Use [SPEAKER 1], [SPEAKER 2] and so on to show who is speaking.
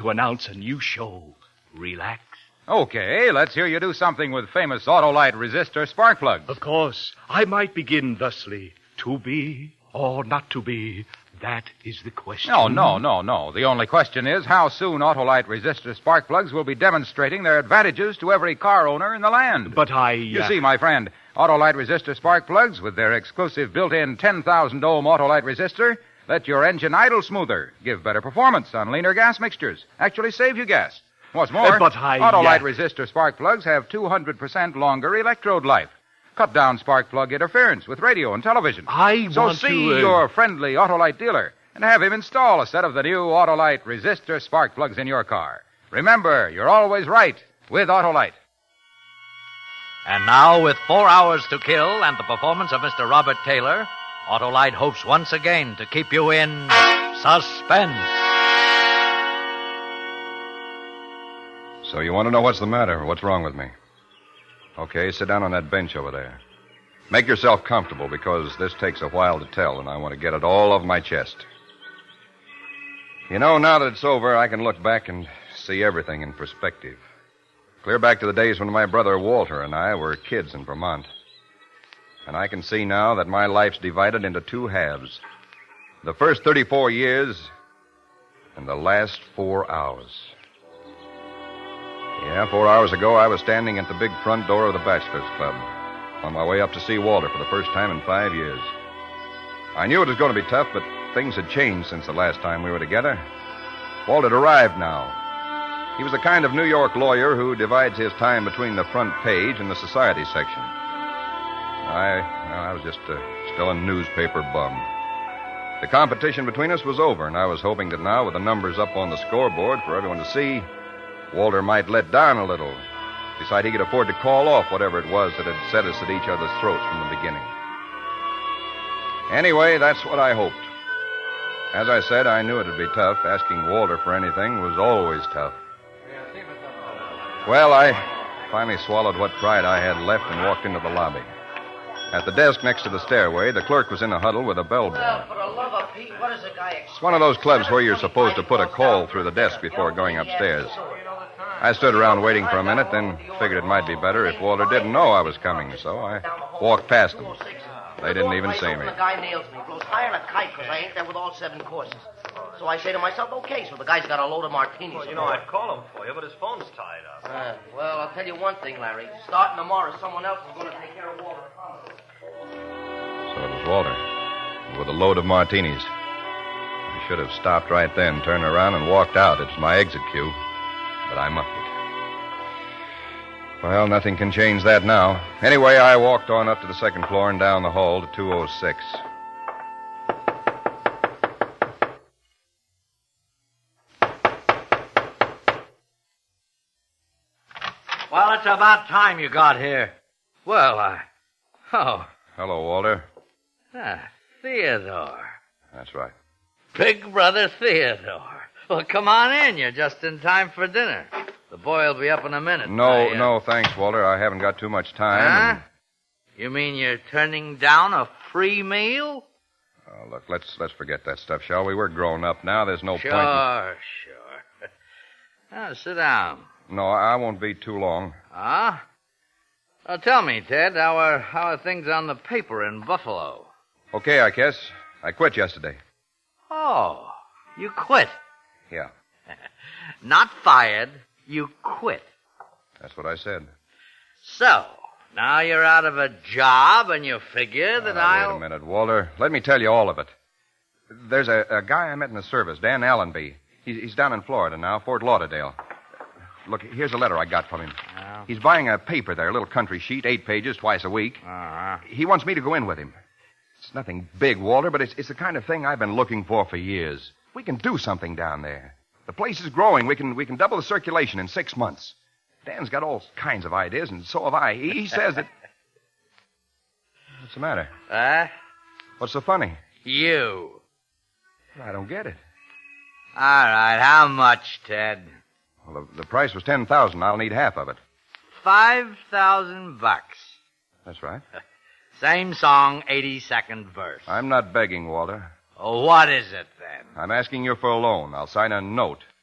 [SPEAKER 1] to announce a new show. Relax.
[SPEAKER 2] Okay, let's hear you do something with famous Autolite resistor spark plugs.
[SPEAKER 1] Of course, I might begin thusly. To be or not to be, that is the question.
[SPEAKER 2] No. The only question is how soon Autolite resistor spark plugs will be demonstrating their advantages to every car owner in the land.
[SPEAKER 1] But
[SPEAKER 2] You see, my friend, Autolite resistor spark plugs with their exclusive built-in 10,000 ohm Autolite resistor let your engine idle smoother, give better performance on leaner gas mixtures, actually save you gas. What's more, Autolite resistor spark plugs have 200% longer electrode life. Cut down spark plug interference with radio and television. So see your friendly Autolite dealer and have him install a set of the new Autolite resistor spark plugs in your car. Remember, you're always right with Autolite.
[SPEAKER 3] And now, with 4 hours to kill and the performance of Mr. Robert Taylor, Autolite hopes once again to keep you in suspense.
[SPEAKER 4] So you want to know what's the matter, what's wrong with me? Okay, sit down on that bench over there. Make yourself comfortable, because this takes a while to tell, and I want to get it all off my chest. You know, now that it's over, I can look back and see everything in perspective. Clear back to the days when my brother Walter and I were kids in Vermont. And I can see now that my life's divided into 2 halves. The first 34 years and the last 4 hours. Yeah, 4 hours ago, I was standing at the big front door of the Bachelors Club, on my way up to see Walter for the first time in 5 years. I knew it was going to be tough, but things had changed since the last time we were together. Walt had arrived now. He was the kind of New York lawyer who divides his time between the front page and the society section. I was just still a newspaper bum. The competition between us was over, and I was hoping that now, with the numbers up on the scoreboard for everyone to see, Walter might let down a little, decide he could afford to call off whatever it was that had set us at each other's throats from the beginning. Anyway, that's what I hoped. As I said, I knew it would be tough. Asking Walter for anything was always tough. Well, I finally swallowed what pride I had left and walked into the lobby. At the desk next to the stairway, the clerk was in a huddle with a bellboy.
[SPEAKER 5] Well, for the love of Pete, what is the guy expect?
[SPEAKER 4] It's one of those clubs where you're supposed to put a call through the desk before going upstairs. I stood around waiting for a minute, then figured it might be better if Walter didn't know I was coming, so I walked past them. They didn't even see me.
[SPEAKER 5] The guy nails me, blows higher than a kite because I ain't there with all 7 courses. So I say to myself, okay, so the guy's got a load of martinis.
[SPEAKER 6] Well, you know, I'd call him for you, but his phone's tied up.
[SPEAKER 5] Well, I'll tell you one thing, Larry. Starting tomorrow, someone else is going to take care of Walter.
[SPEAKER 4] So it was Walter, with a load of martinis. I should have stopped right then, turned around, and walked out. It's my exit cue. But I muffed it. Well, nothing can change that now. Anyway, I walked on up to the 2nd floor and down the hall to 206.
[SPEAKER 3] Well, it's about time you got here. Well, Oh.
[SPEAKER 4] Hello, Walter.
[SPEAKER 3] Theodore.
[SPEAKER 4] That's right.
[SPEAKER 3] Big brother Theodore. Well, come on in. You're just in time for dinner. The boy will be up in a minute.
[SPEAKER 4] No, thanks, Walter. I haven't got too much time.
[SPEAKER 3] Huh? You mean you're turning down a free meal?
[SPEAKER 4] Oh, look, let's forget that stuff, shall we? We're grown up now. There's no point in...
[SPEAKER 3] Sure. Now, sit down.
[SPEAKER 4] No, I won't be too long.
[SPEAKER 3] Huh? Well, tell me, Ted, how are things on the paper in Buffalo?
[SPEAKER 4] Okay, I guess. I quit yesterday.
[SPEAKER 3] Oh, you quit?
[SPEAKER 4] Yeah.
[SPEAKER 3] Not fired, you quit.
[SPEAKER 4] That's what I said.
[SPEAKER 3] So, now you're out of a job and you figure that I'll...
[SPEAKER 4] Wait a minute, Walter. Let me tell you all of it. There's a guy I met in the service, Dan Allenby. He's down in Florida now, Fort Lauderdale. Look, here's a letter I got from him.
[SPEAKER 3] Oh.
[SPEAKER 4] He's buying a paper there, a little country sheet, 8 pages, twice a week.
[SPEAKER 3] Uh-huh.
[SPEAKER 4] He wants me to go in with him. It's nothing big, Walter, but it's the kind of thing I've been looking for years. We can do something down there. The place is growing. We can double the circulation in 6 months. Dan's got all kinds of ideas, and so have I. He says that... What's the matter? What's so funny?
[SPEAKER 3] You.
[SPEAKER 4] I don't get it.
[SPEAKER 3] All right, how much, Ted?
[SPEAKER 4] Well, the price was $10,000. I'll need half of it.
[SPEAKER 3] $5,000.
[SPEAKER 4] That's right.
[SPEAKER 3] Same song, 82nd verse.
[SPEAKER 4] I'm not begging, Walter.
[SPEAKER 3] Oh, what is it, then?
[SPEAKER 4] I'm asking you for a loan. I'll sign a note.